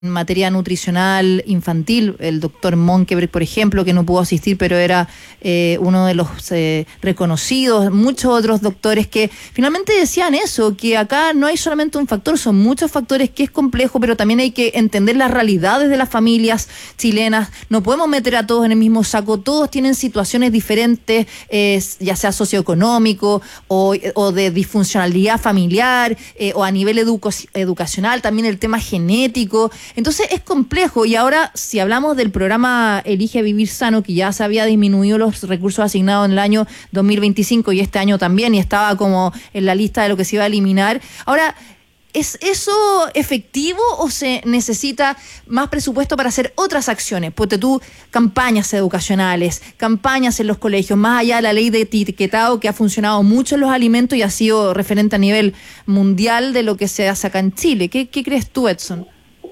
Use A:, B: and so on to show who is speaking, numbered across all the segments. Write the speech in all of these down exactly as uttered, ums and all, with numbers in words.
A: en materia nutricional infantil, el doctor Monkeberg, por ejemplo, que no pudo asistir, pero era eh, uno de los eh, reconocidos, muchos otros doctores que finalmente decían eso, que acá no hay solamente un factor, son muchos factores, que es complejo, pero también hay que entender las realidades de las familias chilenas. No podemos meter a todos en el mismo saco, todos tienen situaciones diferentes, eh, ya sea socioeconómico o, o de disfuncionalidad familiar, eh, o a nivel educo- educacional, también el tema genético. Entonces es complejo, y ahora si hablamos del programa Elige Vivir Sano, que ya se había disminuido los recursos asignados en el año dos mil veinticinco y este año también, y estaba como en la lista de lo que se iba a eliminar. Ahora, ¿es eso efectivo o se necesita más presupuesto para hacer otras acciones? Porque tú, campañas educacionales, campañas en los colegios, más allá de la ley de etiquetado que ha funcionado mucho en los alimentos y ha sido referente a nivel mundial de lo que se hace acá en Chile. ¿Qué, qué crees tú, Edson?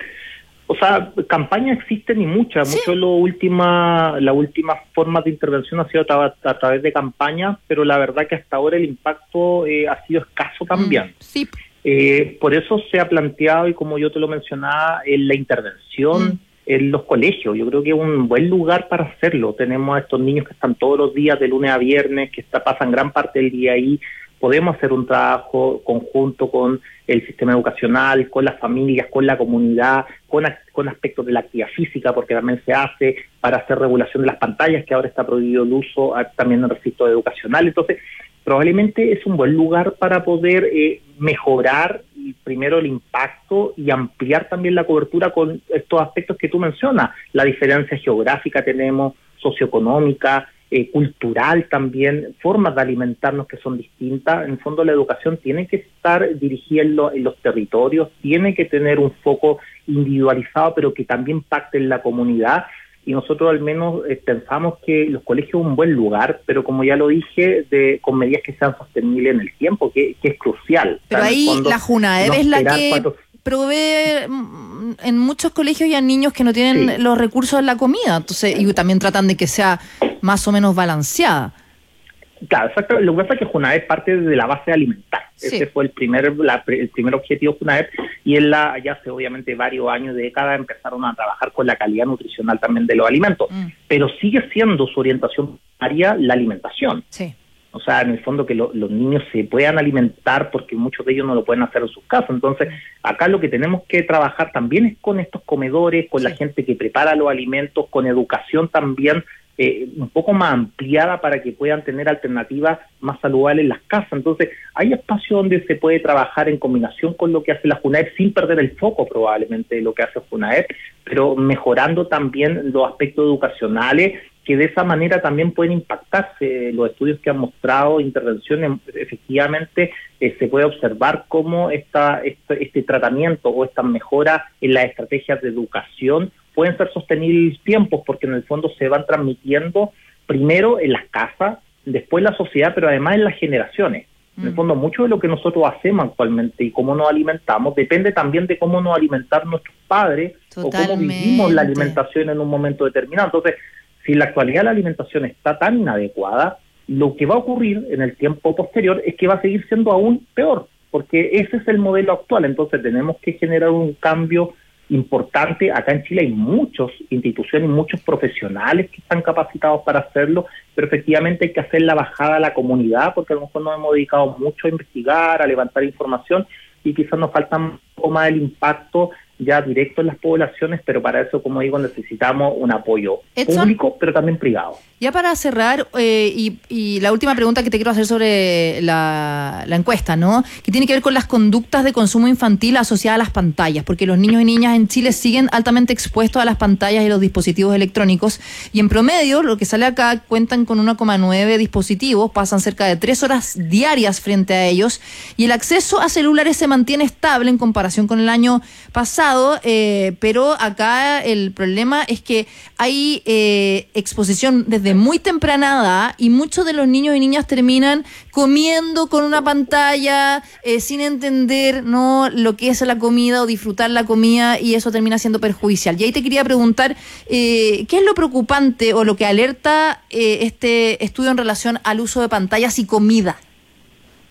B: O sea, campañas existen y muchas.
A: Sí.
B: Mucho lo última, la última forma de intervención ha sido a, a través de campañas, pero la verdad que hasta ahora el impacto eh, ha sido escaso también.
A: Mm, sí.
B: Eh, por eso se ha planteado, y como yo te lo mencionaba, en la intervención mm. en los colegios. Yo creo que es un buen lugar para hacerlo. Tenemos a estos niños que están todos los días, de lunes a viernes, que está, pasan gran parte del día ahí. Podemos hacer un trabajo conjunto con el sistema educacional, con las familias, con la comunidad, con, con aspectos de la actividad física, porque también se hace para hacer regulación de las pantallas, que ahora está prohibido el uso también en el recinto educacional. Entonces, probablemente es un buen lugar para poder eh, mejorar primero el impacto y ampliar también la cobertura con estos aspectos que tú mencionas. La diferencia geográfica tenemos, socioeconómica, Eh, cultural también, formas de alimentarnos que son distintas. En el fondo la educación tiene que estar dirigida en, lo, en los territorios, tiene que tener un foco individualizado, pero que también impacte en la comunidad, y nosotros al menos eh, pensamos que los colegios es un buen lugar, pero como ya lo dije, de, con medidas que sean sostenibles en el tiempo, que, que es crucial.
A: Pero o sea, ahí fondo, la Junaed no es la que cuántos... provee en muchos colegios y a niños que no tienen sí. los recursos en la comida, entonces, y también tratan de que sea más o menos balanceada.
B: Claro, exacto. Lo que pasa es que Junaed parte de la base alimentar. Sí. Ese fue el primer la, el primer objetivo de Junaed, y en la, ya hace obviamente varios años, décadas, empezaron a trabajar con la calidad nutricional también de los alimentos. Mm. Pero sigue siendo su orientación primaria la alimentación.
A: Sí.
B: O sea, en el fondo que lo, los niños se puedan alimentar, porque muchos de ellos no lo pueden hacer en sus casas. Entonces, acá lo que tenemos que trabajar también es con estos comedores, con sí. la gente que prepara los alimentos, con educación también, Eh, un poco más ampliada para que puedan tener alternativas más saludables en las casas. Entonces, hay espacios donde se puede trabajar en combinación con lo que hace la Junaed, sin perder el foco probablemente de lo que hace Junaed, pero mejorando también los aspectos educacionales, que de esa manera también pueden impactarse. Los estudios que han mostrado intervenciones, efectivamente, eh, se puede observar cómo esta, este, este tratamiento o esta mejora en las estrategias de educación pueden ser sostenibles tiempos, porque en el fondo se van transmitiendo primero en las casas, después en la sociedad, pero además en las generaciones. En el fondo, mucho de lo que nosotros hacemos actualmente y cómo nos alimentamos depende también de cómo nos alimentan nuestros padres. Totalmente. O cómo vivimos la alimentación en un momento determinado. Entonces, si en la actualidad la alimentación está tan inadecuada, lo que va a ocurrir en el tiempo posterior es que va a seguir siendo aún peor, porque ese es el modelo actual. Entonces, tenemos que generar un cambio importante. Acá en Chile hay muchas instituciones y muchos profesionales que están capacitados para hacerlo, pero efectivamente hay que hacer la bajada a la comunidad, porque a lo mejor nos hemos dedicado mucho a investigar, a levantar información, y quizás nos falta un poco más el impacto ya directo en las poblaciones, pero para eso, como digo, necesitamos un apoyo Edson, público, pero también privado.
A: Ya para cerrar, eh, y, y la última pregunta que te quiero hacer sobre la, la encuesta, ¿no? Que tiene que ver con las conductas de consumo infantil asociadas a las pantallas, porque los niños y niñas en Chile siguen altamente expuestos a las pantallas y los dispositivos electrónicos, y en promedio, lo que sale acá, cuentan con uno coma nueve dispositivos, pasan cerca de tres horas diarias frente a ellos, y el acceso a celulares se mantiene estable en comparación con el año pasado. Eh, pero acá el problema es que hay eh, exposición desde muy temprana edad, y muchos de los niños y niñas terminan comiendo con una pantalla eh, sin entender, ¿no?, lo que es la comida o disfrutar la comida, y eso termina siendo perjudicial. Y ahí te quería preguntar, eh, ¿qué es lo preocupante o lo que alerta eh, este estudio en relación al uso de pantallas y comida?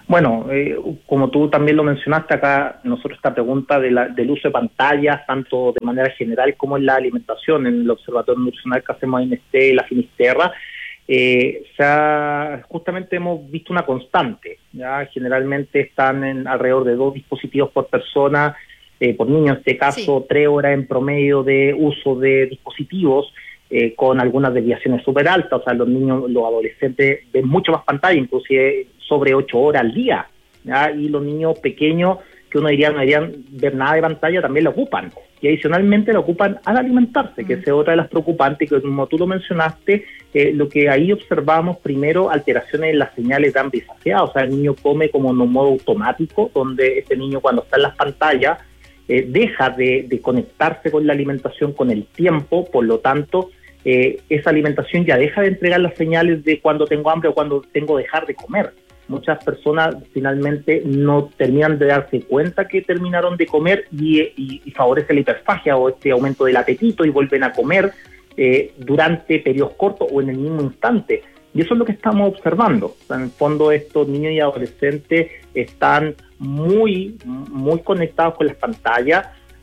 B: Bueno, eh, como tú también lo mencionaste acá, nosotros esta pregunta de la, del uso de pantallas, tanto de manera general como en la alimentación, en el Observatorio Nutricional que hacemos en este, la Finisterra, eh, o sea, justamente hemos visto una constante, ya generalmente están en alrededor de dos dispositivos por persona, eh, por niño en este caso, sí. tres horas en promedio de uso de dispositivos, eh, con algunas desviaciones súper altas, o sea, los niños, los adolescentes ven mucho más pantalla, inclusive sobre ocho horas al día, ¿ya? Y los niños pequeños, que uno diría no deberían ver nada de pantalla, también lo ocupan. Y adicionalmente lo ocupan al alimentarse, mm. que es otra de las preocupantes, que como tú lo mencionaste, eh, lo que ahí observamos primero, alteraciones en las señales de hambre y saciedad. O sea, el niño come como en un modo automático, donde este niño cuando está en las pantallas eh, deja de, de conectarse con la alimentación con el tiempo, por lo tanto, eh, esa alimentación ya deja de entregar las señales de cuando tengo hambre o cuando tengo que dejar de comer. Muchas personas finalmente no terminan de darse cuenta que terminaron de comer y, y, y favorece la hiperfagia o este aumento del apetito y vuelven a comer eh, durante periodos cortos o en el mismo instante. Y eso es lo que estamos observando. O sea, en el fondo estos niños y adolescentes están muy, muy conectados con las pantallas.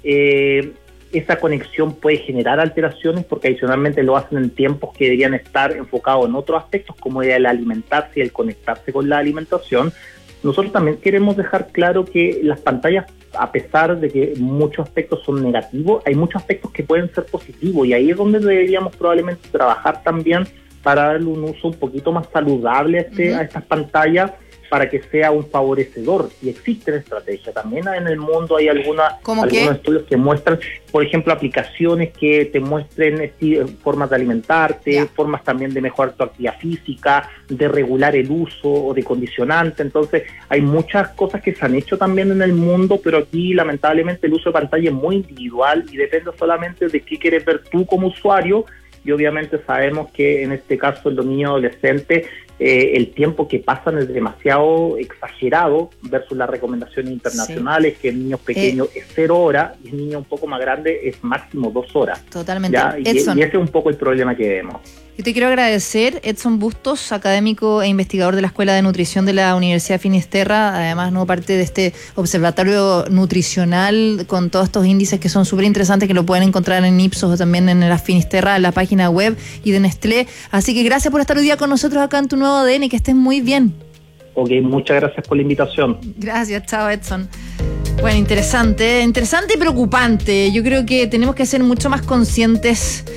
B: Eh, esa conexión puede generar alteraciones porque adicionalmente lo hacen en tiempos que deberían estar enfocados en otros aspectos como el alimentarse y el conectarse con la alimentación. Nosotros también queremos dejar claro que las pantallas, a pesar de que muchos aspectos son negativos, hay muchos aspectos que pueden ser positivos y ahí es donde deberíamos probablemente trabajar también para darle un uso un poquito más saludable a, este, uh-huh. a estas pantallas, para que sea un favorecedor. Y existen estrategias. También en el mundo hay alguna, algunos qué? estudios que muestran, por ejemplo, aplicaciones que te muestren esti- formas de alimentarte, yeah. formas también de mejorar tu actividad física, de regular el uso o de condicionante. Entonces, hay muchas cosas que se han hecho también en el mundo, pero aquí, lamentablemente, el uso de pantalla es muy individual y depende solamente de qué quieres ver tú como usuario. Y obviamente sabemos que en este caso los niños adolescentes eh, el tiempo que pasan es demasiado exagerado versus las recomendaciones internacionales, sí. que en niños pequeños eh, es cero horas y en niños un poco más grandes es máximo dos horas.
A: Totalmente.
B: ¿Ya? Y, y ese es un poco el problema que vemos.
A: Yo te quiero agradecer, Edson Bustos, académico e investigador de la Escuela de Nutrición de la Universidad de Finisterra, además no parte de este observatorio nutricional con todos estos índices que son súper interesantes, que lo pueden encontrar en Ipsos o también en la Finisterra, en la página web y de Nestlé. Así que gracias por estar hoy día con nosotros acá en Tu Nuevo A D N, que estés muy bien.
B: Ok, muchas gracias por la invitación.
A: Gracias, chao Edson. Bueno, interesante, interesante y preocupante. Yo creo que tenemos que ser mucho más conscientes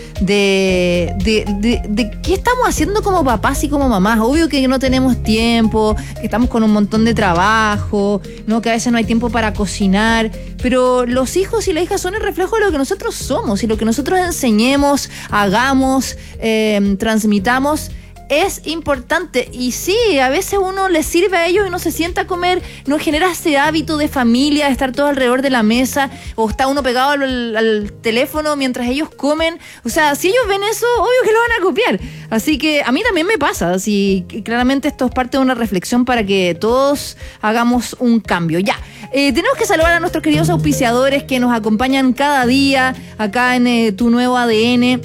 A: de, de, de, de qué estamos haciendo como papás y como mamás. Obvio que no tenemos tiempo, que estamos con un montón de trabajo, ¿no? Que a veces no hay tiempo para cocinar, pero los hijos y las hijas son el reflejo de lo que nosotros somos y lo que nosotros enseñemos, hagamos, eh, transmitamos. Es importante y sí, a veces uno les sirve a ellos y no se sienta a comer, no genera ese hábito de familia, de estar todo alrededor de la mesa o está uno pegado al, al teléfono mientras ellos comen. O sea, si ellos ven eso, obvio que lo van a copiar. Así que a mí también me pasa, así que claramente esto es parte de una reflexión para que todos hagamos un cambio. Ya, eh, tenemos que saludar a nuestros queridos auspiciadores que nos acompañan cada día acá en eh, Tu Nuevo A D N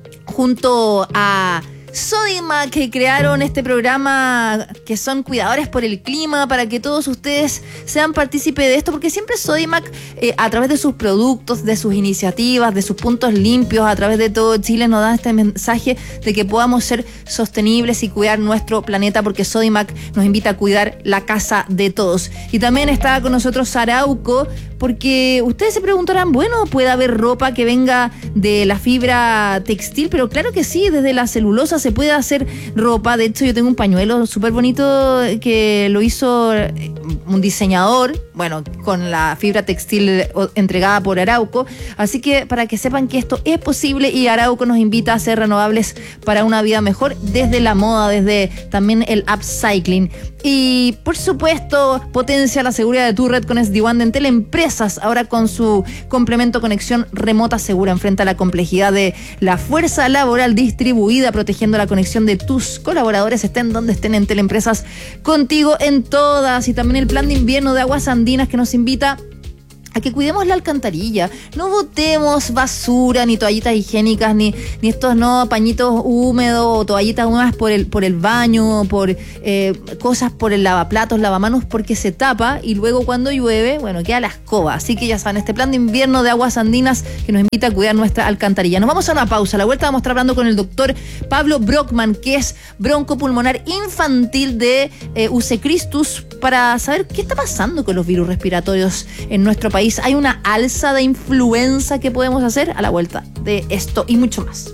A: junto a Sodimac, que crearon este programa, que son cuidadores por el clima, para que todos ustedes sean partícipes de esto, porque siempre Sodimac, eh, a través de sus productos, de sus iniciativas, de sus puntos limpios, a través de todo Chile, nos da este mensaje de que podamos ser sostenibles y cuidar nuestro planeta, porque Sodimac nos invita a cuidar la casa de todos. Y también está con nosotros Arauco, porque ustedes se preguntarán, bueno, ¿puede haber ropa que venga de la fibra textil? Pero claro que sí, desde la celulosa se puede hacer ropa. De hecho, yo tengo un pañuelo súper bonito que lo hizo un diseñador, bueno, con la fibra textil entregada por Arauco. Así que para que sepan que esto es posible, y Arauco nos invita a ser renovables para una vida mejor desde la moda, desde también el upcycling. Y por supuesto, potencia la seguridad de tu red con S D WAN de Entel Empresas, ahora con su complemento conexión remota segura. Enfrenta la complejidad de la fuerza laboral distribuida, protegiendo la conexión de tus colaboradores, estén donde estén. Entel Empresas, contigo en todas. Y también el plan de invierno de Aguas Andinas, que nos invita a que cuidemos la alcantarilla. No botemos basura, ni toallitas higiénicas, ni, ni estos no pañitos húmedos o toallitas húmedas por el, por el baño, por eh, cosas por el lavaplatos, lavamanos, porque se tapa y luego cuando llueve, bueno, queda la escoba. Así que ya saben, este plan de invierno de Aguas Andinas que nos invita a cuidar nuestra alcantarilla. Nos vamos a una pausa. A la vuelta vamos a estar hablando con el doctor Pablo Brockman, que es broncopulmonar infantil de eh, U C Christus, para saber qué está pasando con los virus respiratorios en nuestro país. ¿Hay una alza de influenza que podemos hacer? A la vuelta de esto y mucho más.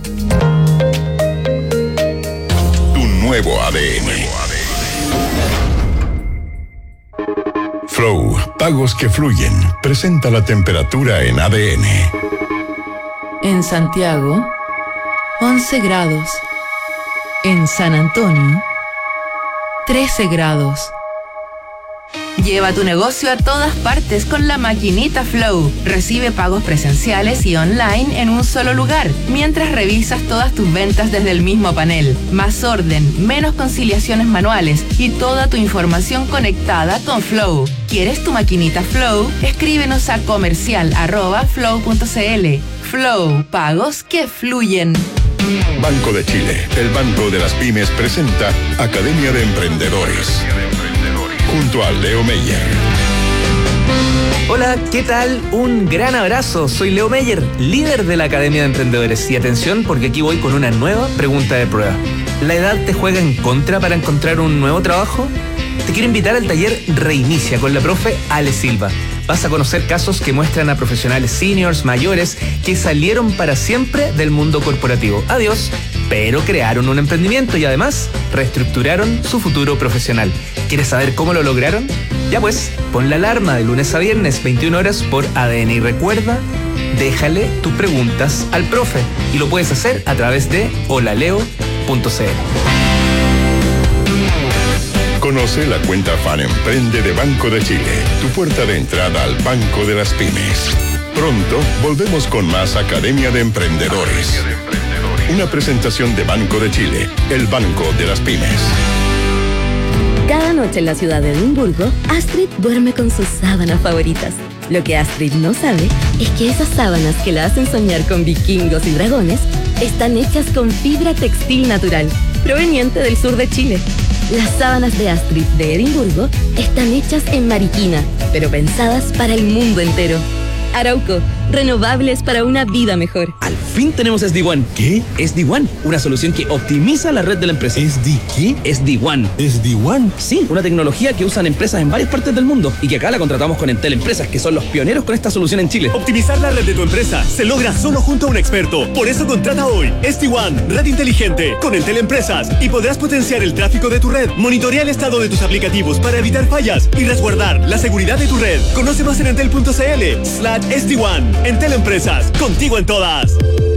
C: Tu nuevo A D N. Flow, pagos que fluyen. Presenta la temperatura en A D N.
D: En Santiago, once grados. En San Antonio, trece grados. Lleva tu negocio a todas partes con la maquinita Flow. Recibe pagos presenciales y online en un solo lugar, mientras revisas todas tus ventas desde el mismo panel. Más orden, menos conciliaciones manuales y toda tu información conectada con Flow. ¿Quieres tu maquinita Flow? Escríbenos a comercial arroba flow punto cl. Flow, pagos que fluyen.
C: Banco de Chile, el banco de las pymes, presenta Academia de Emprendedores. Junto a Leo Meyer.
E: Hola, ¿qué tal? Un gran abrazo. Soy Leo Meyer, líder de la Academia de Emprendedores. Y atención, porque aquí voy con una nueva pregunta de prueba. ¿La edad te juega en contra para encontrar un nuevo trabajo? Te quiero invitar al taller Reinicia con la profe Ale Silva. Vas a conocer casos que muestran a profesionales seniors, mayores, que salieron para siempre del mundo corporativo. Adiós, pero crearon un emprendimiento y además reestructuraron su futuro profesional. ¿Quieres saber cómo lo lograron? Ya pues, pon la alarma de lunes a viernes, veintiuna horas por A D N. Y recuerda, déjale tus preguntas al profe. Y lo puedes hacer a través de holaleo punto cl.
C: Conoce la cuenta Fan Emprende de Banco de Chile, tu puerta de entrada al Banco de las Pymes. Pronto volvemos con más Academia de Emprendedores. Una presentación de Banco de Chile, el Banco de las Pymes.
F: Cada noche en la ciudad de Edimburgo, Astrid duerme con sus sábanas favoritas. Lo que Astrid no sabe es que esas sábanas que la hacen soñar con vikingos y dragones están hechas con fibra textil natural, proveniente del sur de Chile. Las sábanas de Astrid de Edimburgo están hechas en Mariquina, pero pensadas para el mundo entero. Arauco, renovables para una vida mejor.
G: Al fin tenemos S D One. ¿Qué? S D One, una solución que optimiza la red de la empresa.
H: ¿S D qué?
G: S D One.
H: ¿S D One?
G: Sí, una tecnología que usan empresas en varias partes del mundo y que acá la contratamos con Entel Empresas, que son los pioneros con esta solución en Chile.
I: Optimizar la red de tu empresa se logra solo junto a un experto. Por eso contrata hoy S D One, red inteligente, con Entel Empresas, y podrás potenciar el tráfico de tu red, monitorear el estado de tus aplicativos para evitar fallas y resguardar la seguridad de tu red. Conoce más en entel punto cl slash S D One. Entel Empresas, contigo en todas.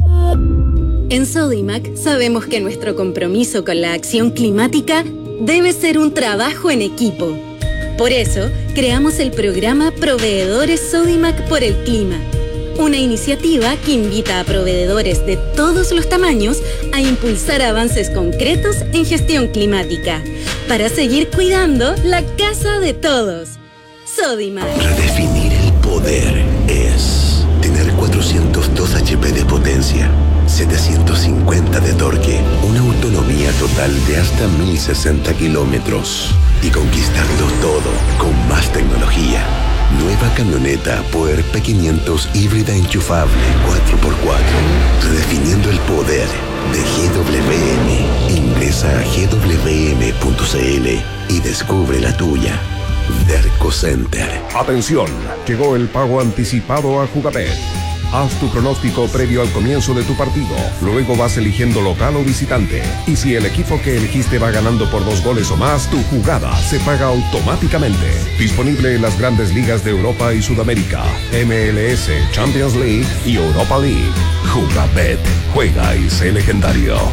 J: En Sodimac sabemos que nuestro compromiso con la acción climática debe ser un trabajo en equipo. Por eso, creamos el programa Proveedores Sodimac por el Clima, una iniciativa que invita a proveedores de todos los tamaños a impulsar avances concretos en gestión climática, para seguir cuidando la casa de todos. Sodimac.
K: Redefinir el poder es tener cuatrocientos dos hachas de potencia, setecientos cincuenta de torque, una autonomía total de hasta mil sesenta kilómetros y conquistarlo todo con más tecnología. Nueva camioneta Power P quinientos híbrida enchufable cuatro por cuatro, redefiniendo el poder de G W M. Ingresa a G W M punto cl y descubre la tuya. Derco Center.
L: Atención, llegó el pago anticipado a Jugabet. Haz tu pronóstico previo al comienzo de tu partido. Luego vas eligiendo local o visitante. Y si el equipo que elegiste va ganando por dos goles o más, tu jugada se paga automáticamente. Disponible en las grandes ligas de Europa y Sudamérica, M L S, Champions League y Europa League. Jugabet. Juega y sé legendario.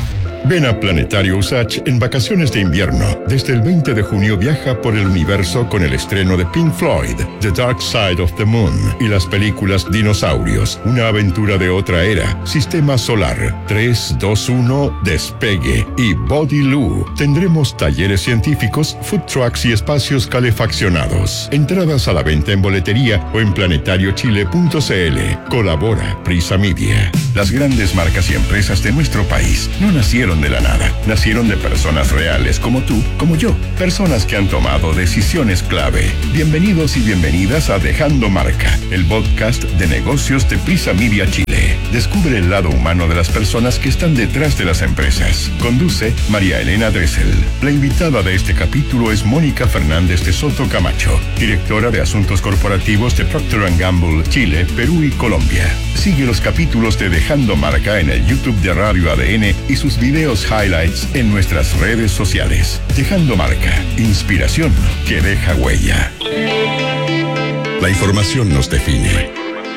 C: Ven a Planetario Usach en vacaciones de invierno. Desde el veinte de junio viaja por el universo con el estreno de Pink Floyd, The Dark Side of the Moon y las películas Dinosaurios, una aventura de otra era, Sistema Solar, tres, dos, uno, Despegue y Body Loo. Tendremos talleres científicos, food trucks y espacios calefaccionados. Entradas a la venta en boletería o en planetario chile punto c l. Colabora Prisa Media. Las grandes marcas y empresas de nuestro país no nacieron de la nada. Nacieron de personas reales como tú, como yo. Personas que han tomado decisiones clave. Bienvenidos y bienvenidas a Dejando Marca, el podcast de negocios de Prisa Media Chile. Descubre el lado humano de las personas que están detrás de las empresas. Conduce María Elena Dressel. La invitada de este capítulo es Mónica Fernández de Soto Camacho, directora de Asuntos Corporativos de Procter and Gamble, Chile, Perú y Colombia. Sigue los capítulos de Dejando Marca en el YouTube de Radio A D N y sus videos highlights en nuestras redes sociales. Dejando Marca, inspiración que deja huella. La información nos define.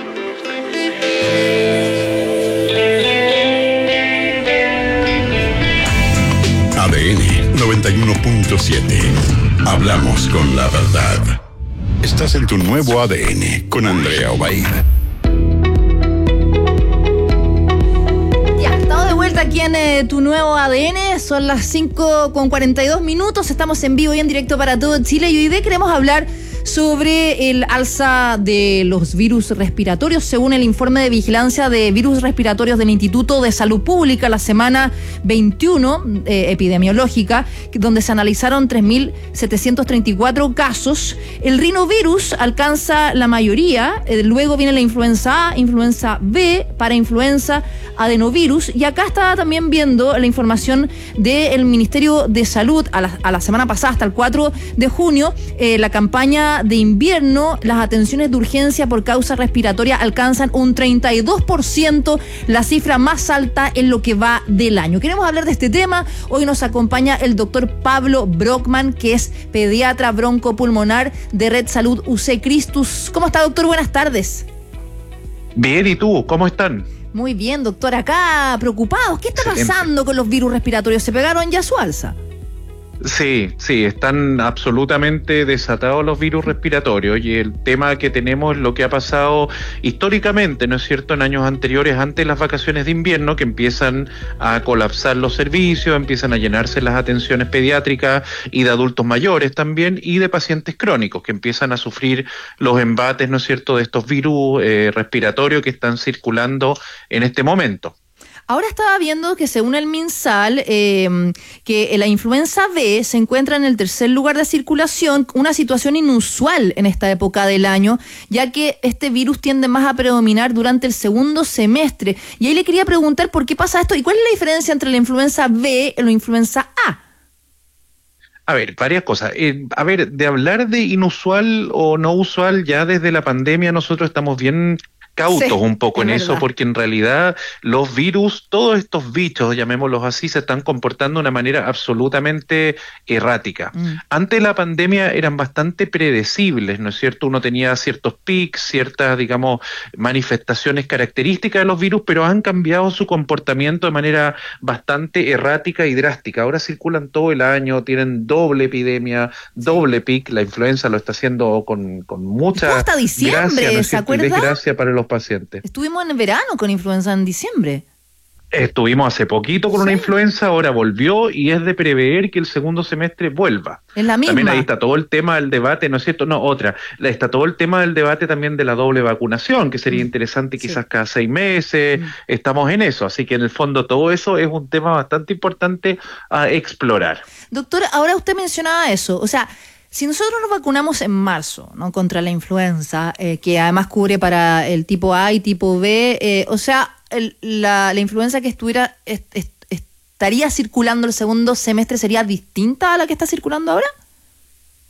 C: A D N noventa y uno punto siete. Hablamos con la verdad. Estás en tu nuevo A D N con Andrea Obaid.
A: Aquí en eh, tu nuevo A D N, son las cinco con cuarenta y dos minutos, estamos en vivo y en directo para todo Chile y hoy día queremos hablar sobre el alza de los virus respiratorios. Según el informe de vigilancia de virus respiratorios del Instituto de Salud Pública, la semana veintiuno eh, epidemiológica, donde se analizaron tres mil setecientos treinta y cuatro casos, el rinovirus alcanza la mayoría, eh, luego viene la influenza A, influenza B, parainfluenza, adenovirus, y acá está también viendo la información del Ministerio de Salud a la, a la semana pasada, hasta el cuatro de junio, eh, la campaña de invierno, las atenciones de urgencia por causa respiratoria alcanzan un treinta y dos por ciento, la cifra más alta en lo que va del año. Queremos hablar de este tema. Hoy nos acompaña el doctor Pablo Brockman, que es pediatra broncopulmonar de Red Salud U C Christus. ¿Cómo está, doctor? Buenas tardes.
H: Bien, ¿y tú? ¿Cómo están?
A: Muy bien, doctor. Acá preocupados. ¿Qué está pasando con los virus respiratorios? ¿Se pegaron ya su alza?
H: Sí, sí, están absolutamente desatados los virus respiratorios y el tema que tenemos es lo que ha pasado históricamente, ¿no es cierto?, en años anteriores, antes de las vacaciones de invierno, que empiezan a colapsar los servicios, empiezan a llenarse las atenciones pediátricas y de adultos mayores también, y de pacientes crónicos que empiezan a sufrir los embates, ¿no es cierto?, de estos virus eh, respiratorios que están circulando en este momento.
A: Ahora estaba viendo que según el MinSal, eh, que la influenza B se encuentra en el tercer lugar de circulación, una situación inusual en esta época del año, ya que este virus tiende más a predominar durante el segundo semestre. Y ahí le quería preguntar por qué pasa esto y cuál es la diferencia entre la influenza B y la influenza A.
H: A ver, varias cosas. Eh, a ver, de hablar de inusual o no usual, ya desde la pandemia nosotros estamos bien cautos sí, un poco en eso, porque en realidad los virus, todos estos bichos, llamémoslos así, se están comportando de una manera absolutamente errática. Mm. Antes de la pandemia eran bastante predecibles, ¿no es cierto? Uno tenía ciertos pics, ciertas, digamos, manifestaciones características de los virus, pero han cambiado su comportamiento de manera bastante errática y drástica. Ahora circulan todo el año, tienen doble epidemia, doble pic. La influenza lo está haciendo con, con mucha
A: hasta diciembre,
H: gracia, ¿no es
A: ¿se acuerda?
H: Y desgracia para los pacientes.
A: Estuvimos en verano con influenza en diciembre.
H: Estuvimos hace poquito con sí. una influenza, ahora volvió y es de prever que el segundo semestre vuelva.
A: Es la misma.
H: También ahí está todo el tema del debate, ¿no es cierto? No, otra. Está todo el tema del debate también de la doble vacunación, que sería mm. interesante quizás sí. cada seis meses. Mm. Estamos en eso, así que en el fondo todo eso es un tema bastante importante a explorar.
A: Doctor, ahora usted mencionaba eso, o sea, si nosotros nos vacunamos en marzo, ¿no?, contra la influenza, eh, que además cubre para el tipo A y tipo B, eh, o sea, el, la, la influenza que estuviera est, est, estaría circulando el segundo semestre sería distinta a la que está circulando ahora.
H: Sí,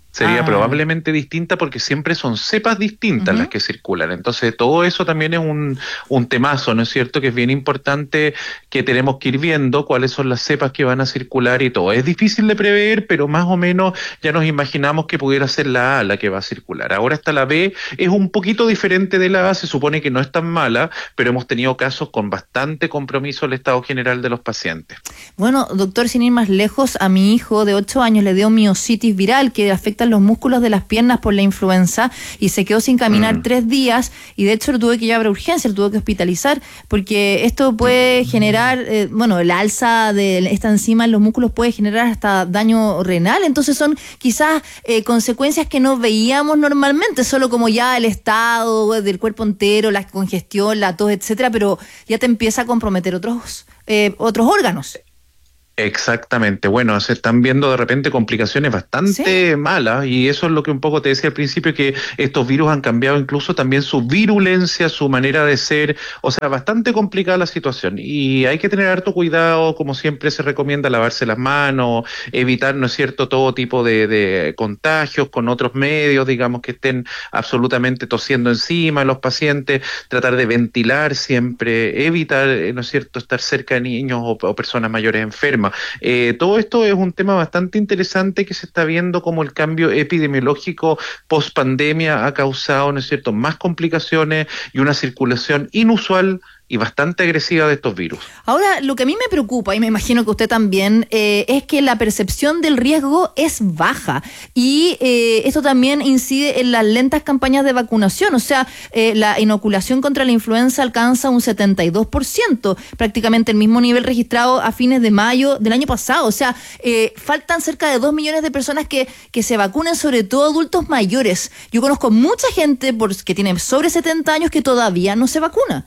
H: Sería
A: Ah.
H: probablemente distinta porque siempre son cepas distintas
A: Ujú.
H: las que circulan. Entonces, todo eso también es un, un temazo, ¿no es cierto? Que es bien importante, que tenemos que ir viendo cuáles son las cepas que van a circular y todo. Es difícil de prever, pero más o menos ya nos imaginamos que pudiera ser la A la que va a circular. Ahora está la B, es un poquito diferente de la A, se supone que no es tan mala, pero hemos tenido casos con bastante compromiso del estado general de los pacientes.
A: Bueno, doctor, sin ir más lejos, a mi hijo de ocho años le dio miositis viral que afecta los músculos de las piernas por la influenza y se quedó sin caminar
H: Mm.
A: tres días y de hecho lo tuve que llevar a urgencia, lo tuve que hospitalizar porque esto puede generar, eh, bueno, el alza de esta enzima en los músculos puede generar hasta daño renal, entonces son quizás eh, consecuencias que no veíamos normalmente, solo como ya el estado del cuerpo entero, la congestión, la tos, etcétera, pero ya te empieza a comprometer otros, eh, otros órganos.
H: Exactamente, bueno, se están viendo de repente complicaciones bastante
A: Sí.
H: malas y eso es lo que un poco te decía al principio, que estos virus han cambiado incluso también su virulencia, su manera de ser, o sea, bastante complicada la situación y hay que tener harto cuidado, como siempre se recomienda lavarse las manos, evitar, ¿no es cierto?, todo tipo de, de contagios con otros medios, digamos, que estén absolutamente tosiendo encima de los pacientes, tratar de ventilar siempre, evitar, eh, ¿no es cierto?, estar cerca de niños o, o personas mayores enfermas. Eh, todo esto es un tema bastante interesante que se está viendo como el cambio epidemiológico post pandemia ha causado, ¿no es cierto?, más complicaciones y una circulación inusual y bastante agresiva de estos virus.
A: Ahora, lo que a mí me preocupa, y me imagino que usted también, eh, es que la percepción del riesgo es baja y eh, esto también incide en las lentas campañas de vacunación, o sea, eh, la inoculación contra la influenza alcanza un setenta y dos por ciento, prácticamente el mismo nivel registrado a fines de mayo del año pasado, o sea, eh, faltan cerca de dos millones de personas que, que se vacunen, sobre todo adultos mayores. Yo conozco mucha gente por, que tiene sobre setenta años que todavía no se vacuna.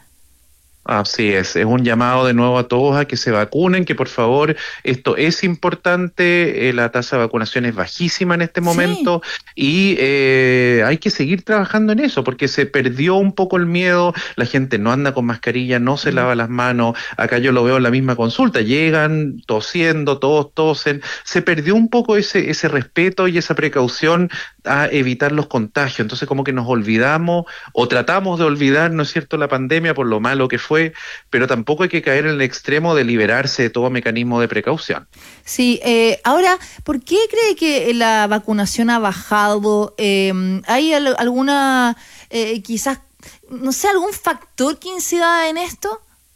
H: Así es, es un llamado de nuevo a todos a que se vacunen, que por favor, esto es importante, eh, la tasa de vacunación es bajísima en este momento y eh, hay que seguir trabajando en eso porque se perdió un poco el miedo, la gente no anda con mascarilla, no se lava las manos, acá yo lo veo en la misma consulta, llegan tosiendo, todos tosen, se perdió un poco ese, ese respeto y esa precaución a evitar los contagios, entonces como que nos olvidamos o tratamos de olvidar, ¿no es cierto?, la pandemia por lo malo que fue, Fue, pero tampoco hay que caer en el extremo de liberarse de todo mecanismo de precaución.
A: Sí, eh, ahora, ¿por qué cree que la vacunación ha bajado? Eh, ¿Hay al- alguna, eh, quizás, no sé, algún factor que incida en esto?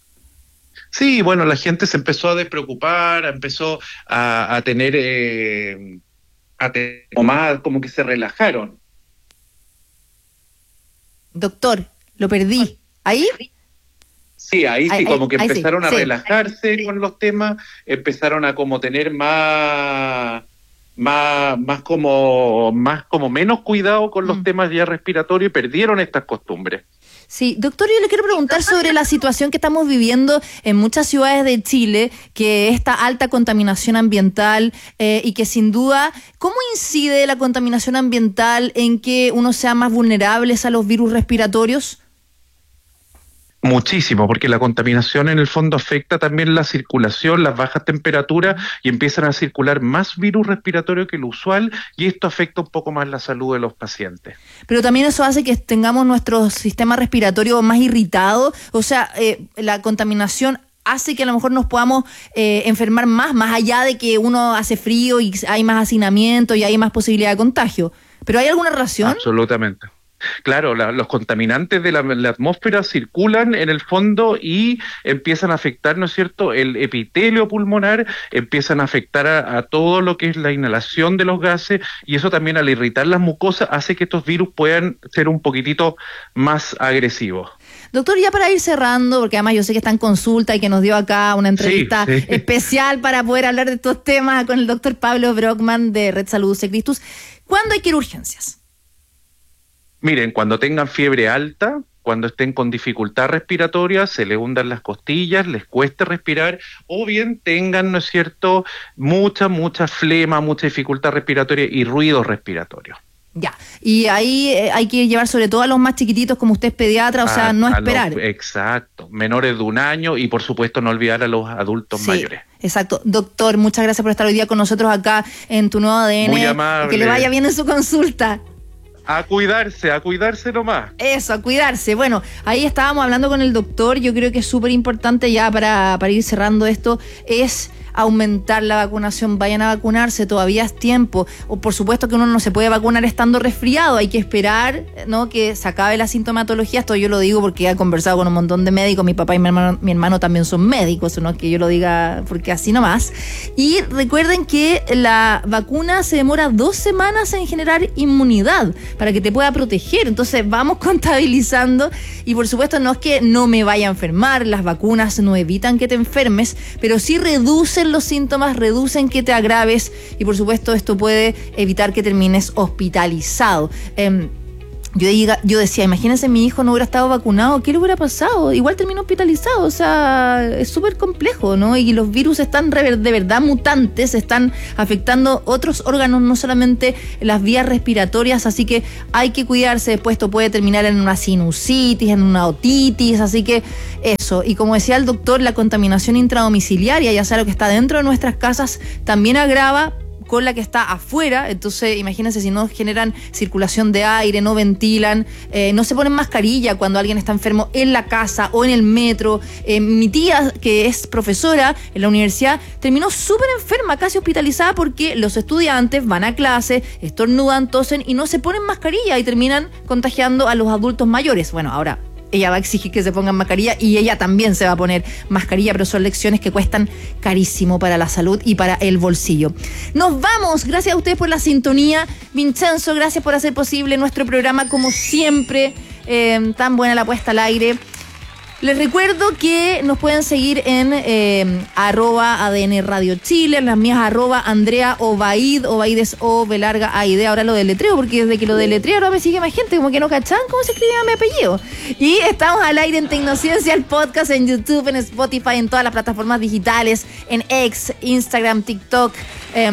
H: Sí, bueno, la gente se empezó a despreocupar, empezó a, a tener, eh, a tener como más, como que se relajaron.
A: Doctor, lo perdí. ¿Ahí?
H: Sí, ahí sí,
A: Ahí-
H: como que
A: ahí sí,
H: empezaron a
A: sí.
H: relajarse con los temas, empezaron a como tener más, más, más como, más como menos cuidado con los
A: Mm.
H: temas ya respiratorios y perdieron estas costumbres.
A: Sí, doctor, yo le quiero preguntar sobre la situación que estamos viviendo en muchas ciudades de Chile, que esta alta contaminación ambiental eh, y que sin duda, ¿cómo incide la contaminación ambiental en que uno sea más vulnerable a los virus respiratorios?
H: Muchísimo, porque la contaminación en el fondo afecta también la circulación, las bajas temperaturas y empiezan a circular más virus respiratorio que lo usual y esto afecta un poco más la salud de los pacientes.
A: Pero también eso hace que tengamos nuestro sistema respiratorio más irritado, o sea, eh, la contaminación hace que a lo mejor nos podamos eh, enfermar más, más allá de que uno hace frío y hay más hacinamiento y hay más posibilidad de contagio. ¿Pero hay alguna razón?
H: Absolutamente. Claro, la- los contaminantes de la, la atmósfera circulan en el fondo y empiezan a afectar, ¿no es cierto?, el epitelio pulmonar, empiezan a afectar a, a todo lo que es la inhalación de los gases y eso también al irritar las mucosas hace que estos virus puedan ser un poquitito más agresivos.
A: Doctor, ya para ir cerrando, porque además yo sé que está en consulta y que nos dio acá una entrevista
H: Sí, sí.
A: especial para poder hablar de estos temas con el doctor Pablo Brockman de Red Salud Secristus, ¿cuándo hay que ir a urgencias?
H: Miren, cuando tengan fiebre alta, cuando estén con dificultad respiratoria, se le hundan las costillas, les cueste respirar, o bien tengan, ¿no es cierto?, mucha, mucha flema, mucha dificultad respiratoria y ruidos respiratorios.
A: Ya, y ahí eh, hay que llevar sobre todo a los más chiquititos, como usted es pediatra, o sea,
H: A-
A: no
H: a
A: esperar.
H: los- exacto, menores de un año y por supuesto no olvidar a los adultos
A: Sí,
H: mayores.
A: exacto. Doctor, muchas gracias por estar hoy día con nosotros acá en Tu Nuevo A D N.
H: Muy
A: Y
H: amable.
A: que le vaya bien en su consulta.
H: A cuidarse, a cuidarse nomás.
A: Eso, a cuidarse. Bueno, ahí estábamos hablando con el doctor. Yo creo que es súper importante ya para, para ir cerrando esto, es aumentar la vacunación. Vayan a vacunarse, todavía es tiempo. O por supuesto que uno no se puede vacunar estando resfriado, hay que esperar, ¿no?, que se acabe la sintomatología. Esto yo lo digo porque he conversado con un montón de médicos. Mi papá y mi hermano, mi hermano también son médicos, no es que yo lo diga porque así nomás. Y recuerden que la vacuna se demora dos semanas en generar inmunidad para que te pueda proteger. Entonces vamos contabilizando, y por supuesto no es que no me vaya a enfermar, las vacunas no evitan que te enfermes, pero sí reducen los síntomas, reducen que te agraves, y por supuesto esto puede evitar que termines hospitalizado. Eh, Yo, diga, yo decía, imagínense, mi hijo no hubiera estado vacunado, ¿qué le hubiera pasado? Igual terminó hospitalizado, o sea, es súper complejo, ¿no? Y los virus están de verdad mutantes, están afectando otros órganos, no solamente las vías respiratorias, así que hay que cuidarse. Después esto puede terminar en una sinusitis, en una otitis, así que eso. Y como decía el doctor, la contaminación intradomiciliaria, ya sea lo que está dentro de nuestras casas, también agrava con la que está afuera. Entonces imagínense, si no generan circulación de aire, no ventilan, eh, no se ponen mascarilla cuando alguien está enfermo en la casa o en el metro. Eh, mi tía, que es profesora en la universidad, terminó súper enferma, casi hospitalizada, porque los estudiantes van a clase, estornudan, tosen y no se ponen mascarilla y terminan contagiando a los adultos mayores. Bueno, ahora ella va a exigir que se pongan mascarilla y ella también se va a poner mascarilla, pero son lecciones que cuestan carísimo para la salud y para el bolsillo. Nos vamos, gracias a ustedes por la sintonía. Vincenzo, gracias por hacer posible nuestro programa, como siempre, eh, tan buena la puesta al aire. Les recuerdo que nos pueden seguir en eh, arroba A D N Radio Chile, en las mías arroba Andrea Obaid, Obaid es O, B larga, A I D. Ahora lo deletreo, porque desde que lo deletreo ahora me sigue más gente, como que no cachan cómo se escribía mi apellido. Y estamos al aire en Tecnociencia, el podcast, en YouTube, en Spotify, en todas las plataformas digitales, en X, Instagram, TikTok, eh,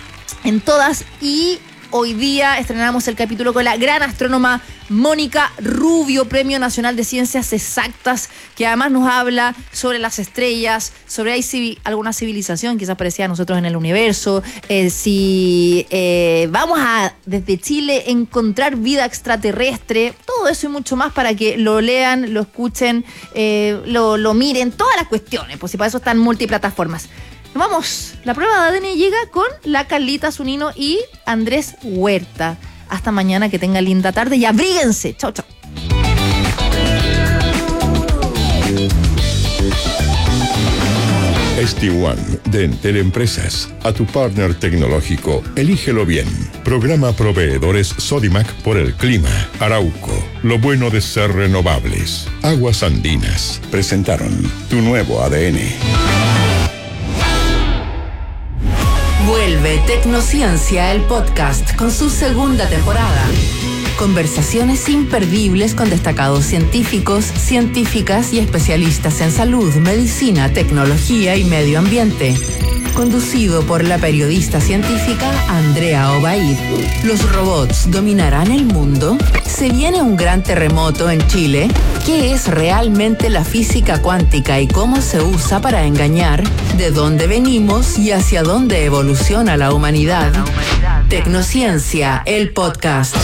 A: en todas. Y hoy día estrenamos el capítulo con la gran astrónoma Mónica Rubio, Premio Nacional de Ciencias Exactas, que además nos habla sobre las estrellas, sobre hay civi- alguna civilización quizás parecida a nosotros en el universo, eh, si eh, vamos a, desde Chile, encontrar vida extraterrestre, todo eso y mucho más, para que lo lean, lo escuchen, eh, lo, lo miren, todas las cuestiones, pues si para eso están multiplataformas. Nos vamos, la prueba de A D N llega con la Carlita Zunino y Andrés Huerta. Hasta mañana, que tengan linda tarde y abríguense. Chau, chau.
C: S T One de Entel Empresas. A tu partner tecnológico, elígelo bien. Programa Proveedores Sodimac por el clima. Arauco, lo bueno de ser renovables. Aguas Andinas presentaron Tu Nuevo A D N.
D: Vuelve Tecnociencia, el podcast, con su segunda temporada. Conversaciones imperdibles con destacados científicos, científicas y especialistas en salud, medicina, tecnología y medio ambiente. Conducido por la periodista científica Andrea Obaid. ¿Los robots dominarán el mundo? ¿Se viene un gran terremoto en Chile? ¿Qué es realmente la física cuántica y cómo se usa para engañar? ¿De dónde venimos y hacia dónde evoluciona la humanidad? Tecnociencia, el podcast.